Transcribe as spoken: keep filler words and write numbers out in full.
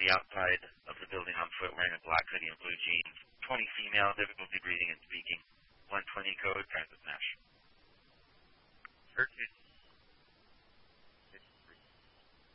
the outside of the building on foot wearing a black hoodie and blue jeans. twenty female, difficulty breathing and speaking. one twenty code, transit mesh. Churches